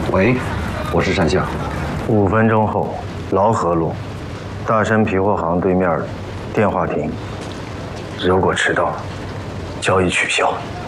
喂，我是单相。 5分钟后，劳河路大山皮货行对面电话亭。如果迟到，交易取消。